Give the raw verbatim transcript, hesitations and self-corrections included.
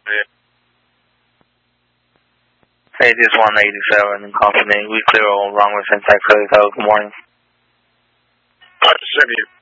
Hey, this is one eighty-seven, company. We clear all wrong with Syntax Code. Good morning. I just sent you.